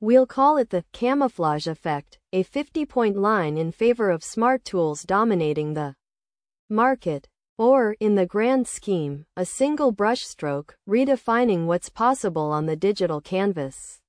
We'll call it the camouflage effect, a 50-point line in favor of smart tools dominating the market. Or, in the grand scheme, a single brushstroke, redefining what's possible on the digital canvas.